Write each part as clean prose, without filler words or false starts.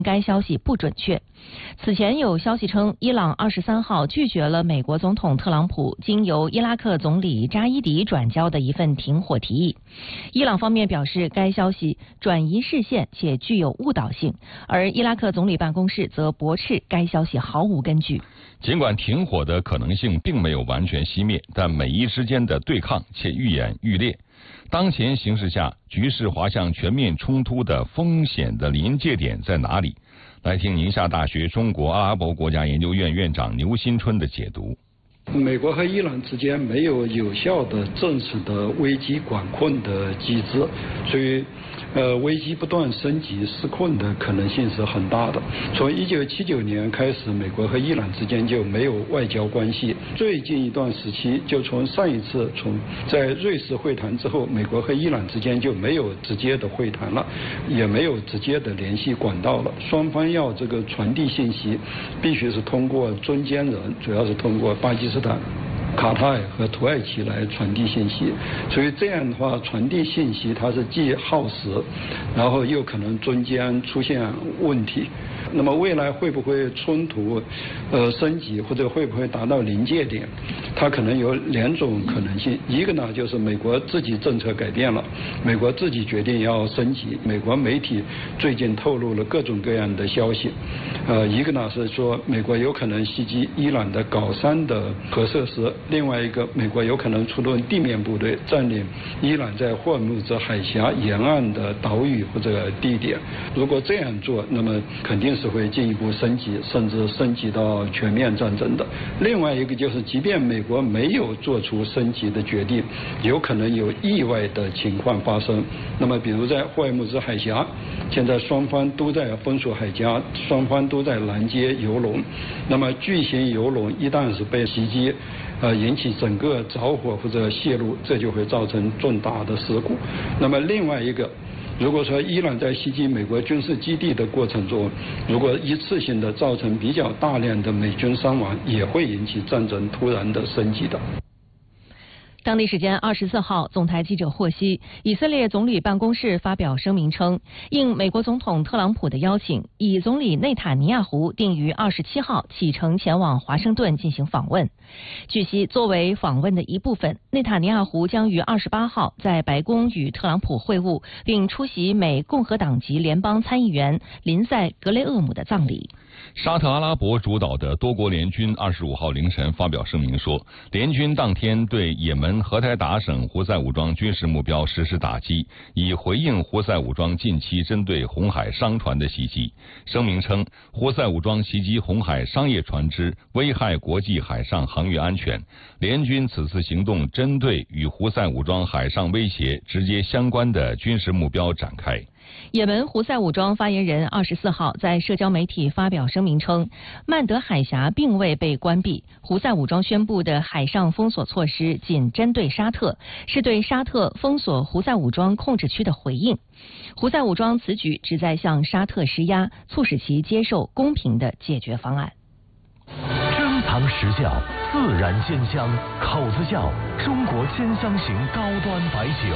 该消息不准确。此前有消息称，伊朗23号拒绝了美国总统特朗普经由伊拉克总理扎伊迪转交的一份停火提议。伊朗方面表示，该消息转移视线且具有误导性，而伊拉克总理办公室则驳斥该消息毫无根据。 尽管停火的可能性并没有完全熄灭，但美伊之间的对抗且愈演愈烈。当前形势下，局势滑向全面冲突的风险的临界点在哪里？来听宁夏大学中国阿拉伯国家研究院院长牛新春的解读。 美国和伊朗之间没有有效的正式的危机管控的机制，所以危机不断升级失控的可能性是很大的。从1979年开始，美国和伊朗之间就没有外交关系。最近一段时期，就从上一次在瑞士会谈之后，美国和伊朗之间就没有直接的会谈了，也没有直接的联系管道了。双方要这个传递信息，必须是通过中间人，主要是通过巴基斯坦、卡塔尔和土耳其来传递信息，所以这样的话，传递信息它是既耗时，然后又可能中间出现问题。那么未来会不会冲突升级，或者会不会达到临界点？它可能有两种可能性。一个呢，就是美国自己政策改变了，美国自己决定要升级。美国媒体最近透露了各种各样的消息。一个呢是说美国有可能袭击伊朗的镐山的核设施，另外一个美国有可能出动地面部队占领伊朗在霍尔木兹海峡沿岸的岛屿或者地点。如果这样做，那么肯定是会进一步升级，甚至升级到全面战争的。另外一个就是，即便美国没有做出升级的决定，有可能有意外的情况发生。那么比如在霍尔木兹海峡，现在双方都在封锁海峡，双方都在拦截油轮。那么巨型油轮一旦是被袭击，引起整个着火或者泄露，这就会造成重大的事故。那么另外一个，如果说伊朗在袭击美国军事基地的过程中，如果一次性的造成比较大量的美军伤亡，也会引起战争突然的升级的。 当地时间24号，总台记者获悉，以色列总理办公室发表声明称，应美国总统特朗普的邀请，以总理内塔尼亚胡定于27号启程前往华盛顿进行访问。据悉，作为访问的一部分，内塔尼亚胡将于28号在白宫与特朗普会晤，并出席美共和党籍联邦参议员林赛·格雷厄姆的葬礼。 沙特阿拉伯主导的多国联军25号凌晨发表声明说，联军当天对也门荷台达省胡塞武装军事目标实施打击，以回应胡塞武装近期针对红海商船的袭击。声明称，胡塞武装袭击红海商业船只，危害国际海上航运安全。联军此次行动针对与胡塞武装海上威胁直接相关的军事目标展开。 也门胡塞武装发言人24号在社交媒体发表声明称，曼德海峡并未被关闭，胡塞武装宣布的海上封锁措施仅针对沙特，是对沙特封锁胡塞武装控制区的回应。胡塞武装此举旨在向沙特施压，促使其接受公平的解决方案。 珍藏实窖，自然鲜香，口子窖，中国鲜香型高端白酒。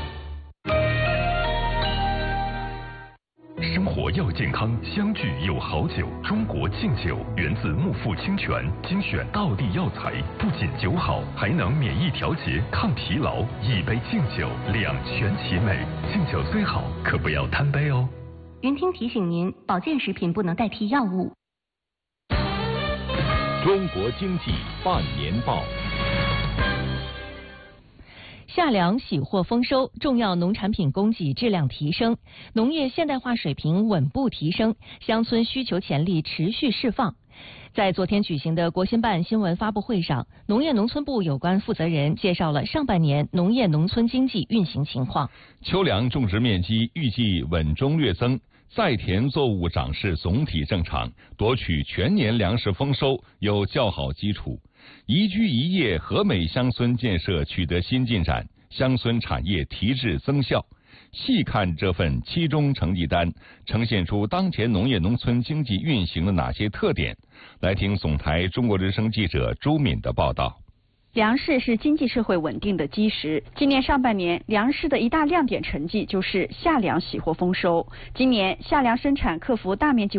生活要健康，相聚有好酒。中国敬酒源自木富清泉，精选道地药材，不仅酒好，还能免疫调节、抗疲劳。一杯敬酒，两全其美。敬酒虽好，可不要贪杯哦。 云听提醒您，保健食品不能代替药物。 中国经济半年报。 夏粮喜获丰收，重要农产品供给质量提升，农业现代化水平稳步提升，乡村需求潜力持续释放。在昨天举行的国新办新闻发布会上，农业农村部有关负责人介绍了上半年农业农村经济运行情况。 秋粮种植面积预计稳中略增，在田作物长势总体正常，夺取全年粮食丰收有较好基础。宜居宜业和美乡村建设取得新进展，乡村产业提质增效。细看这份期中成绩单，呈现出当前农业农村经济运行的哪些特点？来听总台中国之声记者朱敏的报道。 粮食是经济社会稳定的基石。今年上半年，粮食的一大亮点成绩就是夏粮喜获丰收。今年夏粮生产克服大面积